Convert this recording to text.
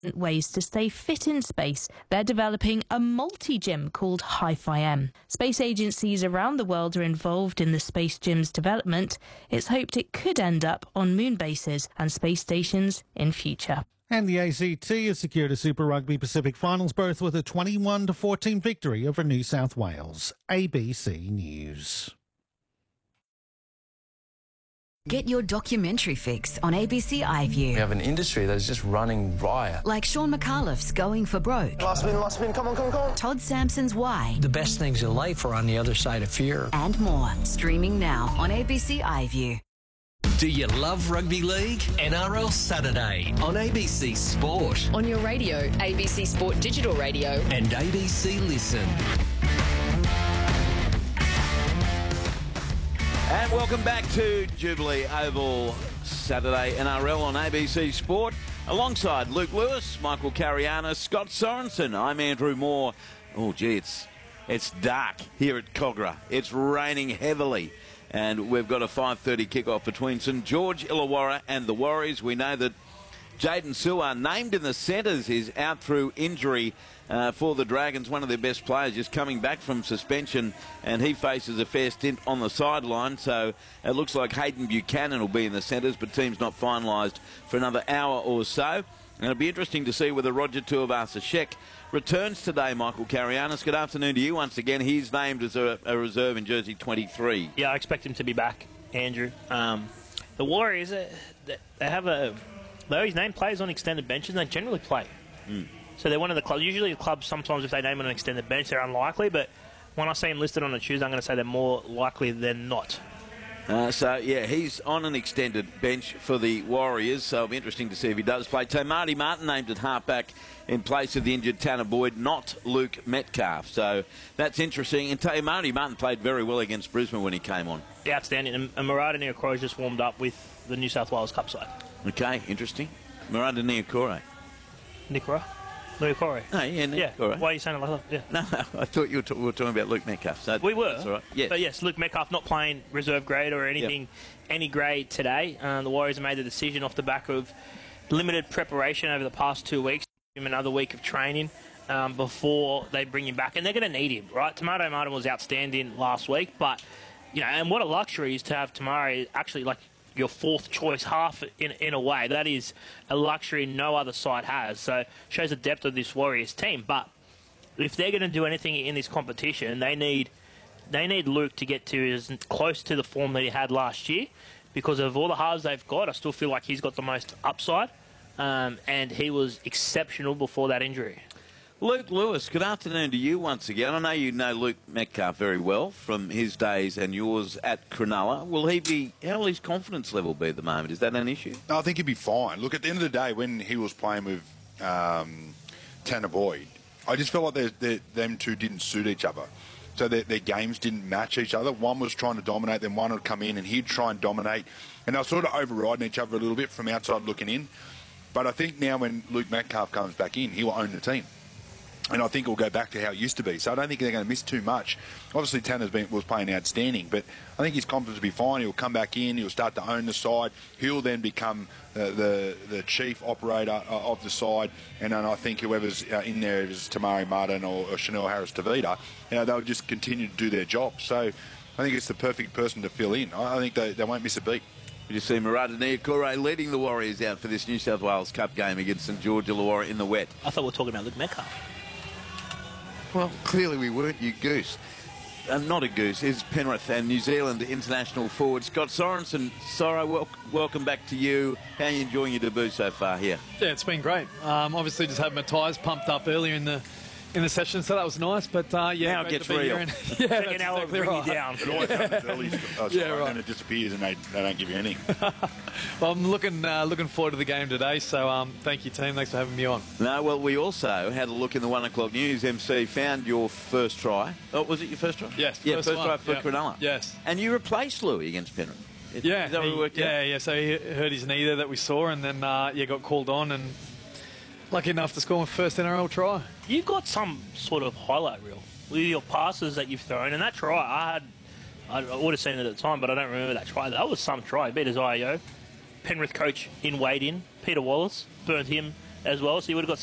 ways to stay fit in space. They're developing a multi-gym called Hi-Fi-M. Space agencies around the world are involved in the space gym's development. It's hoped it could end up on moon bases and space stations in future. And the ACT has secured a Super Rugby Pacific finals berth with a 21-14 victory over New South Wales. ABC News. Get your documentary fix on ABC iView. We have an industry that is just running riot. Like Sean McAuliffe's Going for Broke. Last spin, come on. Todd Sampson's Why. The best things in life are on the other side of fear. And more. Streaming now on ABC iView. Do you love rugby league? NRL Saturday on ABC Sport. On your radio, ABC Sport Digital Radio. And ABC Listen. And welcome back to Jubilee Oval Saturday NRL on ABC Sport. Alongside Luke Lewis, Michael Carianis, Scott Sorensen. I'm Andrew Moore. Oh, gee, it's dark here at Kogarah. It's raining heavily. And we've got a 5:30 kickoff between St George Illawarra and the Warriors. We know that Jaden Su'A, named in the centres, is out through injury for the Dragons. One of their best players just coming back from suspension, and he faces a fair stint on the sideline. So it looks like Hayden Buchanan will be in the centres, but team's not finalised for another hour or so. And it'll be interesting to see whether Roger Tuivasa-Sheck returns today. Michael Carianis, good afternoon to you once again. He's named as a reserve in jersey 23. Yeah, I expect him to be back, Andrew. The Warriors, they always name players on extended benches, and they generally play. So they're one of the clubs. Usually the clubs, sometimes if they name on an extended bench, they're unlikely, but when I see him listed on a Tuesday, I'm going to say they're more likely than not. He's on an extended bench for the Warriors, so it'll be interesting to see if he does play. Marty Martin named at halfback in place of the injured Tanner Boyd, not Luke Metcalf. So that's interesting. And Marty Martin played very well against Brisbane when he came on. Yeah, outstanding. And Murata Niokore just warmed up with the New South Wales Cup side. Okay, interesting. Murata Niokore. Niokore? Oh, yeah, Niokore. Why are you saying it like that? Yeah. No, I thought we were talking about Luke Metcalf. So we were. That's all right. Yes. But yes, Luke Metcalf not playing reserve grade or anything, any grade today. The Warriors have made the decision off the back of limited preparation over the past 2 weeks. Give him another week of training before they bring him back. And they're going to need him, right? Tomato Martin was outstanding last week, but, and what a luxury is to have Tamari actually like your fourth choice half in a way. That is a luxury no other side has. So shows the depth of this Warriors team. But if they're going to do anything in this competition, they need Luke to get to as close to the form that he had last year. Because of all the halves they've got, I still feel like he's got the most upside. And he was exceptional before that injury. Luke Lewis, good afternoon to you once again. I know you know Luke Metcalf very well from his days and yours at Cronulla. How will his confidence level be at the moment? Is that an issue? No, I think he'd be fine. Look, at the end of the day, when he was playing with Tanner Boyd, I just felt like them two didn't suit each other. So their games didn't match each other. One was trying to dominate, then one would come in and he'd try and dominate. And they were sort of overriding each other a little bit from outside looking in. But I think now when Luke Metcalf comes back in, he will own the team. And I think it'll go back to how it used to be. So I don't think they're going to miss too much. Obviously, Tanner was playing outstanding, but I think his confidence will be fine. He'll come back in. He'll start to own the side. He'll then become the chief operator of the side. And then I think whoever's in there is Tamari Martin or Chanel Harris-Tavita, they'll just continue to do their job. So I think it's the perfect person to fill in. I think they won't miss a beat. You see Murata Niokore leading the Warriors out for this New South Wales Cup game against St George Illawarra in the wet. I thought we were talking about Luke Metcalf. Well, clearly we weren't, you goose. Not a goose, is Penrith and New Zealand international forward Scott Sorensen. Soro, welcome back to you. How are you enjoying your debut so far here? Yeah, it's been great. Obviously just had my tyres pumped up earlier in the session, so that was nice. But now it gets real. Second hour will bring you down. It always happens early, and then it disappears and they don't give you anything. Well, I'm looking forward to the game today, so thank you, team. Thanks for having me on. No, well, we also had a look in the 1 o'clock news. MC found your first try. Oh, was it your first try? Yes. Yeah, first try for Cronulla. Yes. And you replaced Louis against Penrith. Is that what it worked out? Yeah. So he hurt his knee there that we saw, and then got called on and lucky enough to score my first NRL try. You've got some sort of highlight reel with your passes that you've thrown, and that try, I would have seen it at the time, but I don't remember that try. That was some try. Beat his IO. Penrith coach in weighed in, Peter Wallace, burnt him as well, so you would have got